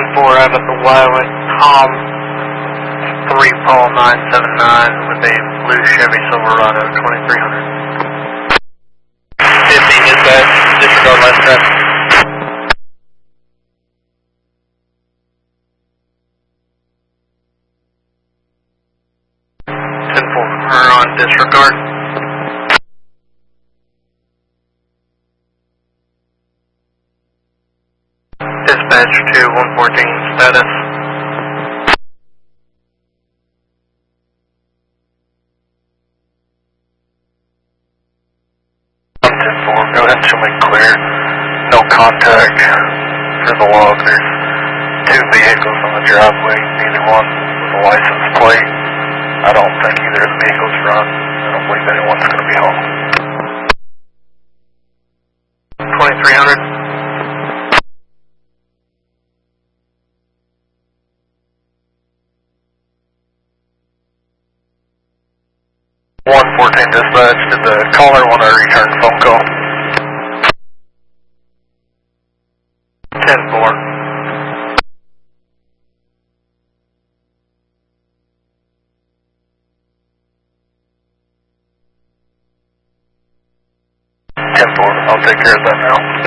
10-4 out of the Wyoming Tom 3 Paul 979 with a blue Chevy Silverado 2300. 50 dispatch, disregard last traffic. 10-4, we're on disregard. Dispatch to 114 status. 10-4, go ahead and show me clear. No contact for the log. There's two vehicles on the driveway, neither one with a license plate. I don't think either of the vehicles run. I don't believe anyone's going to be home. 2300. 114 dispatch, did the caller want to return phone call? 10-4. 10-4, I'll take care of that now.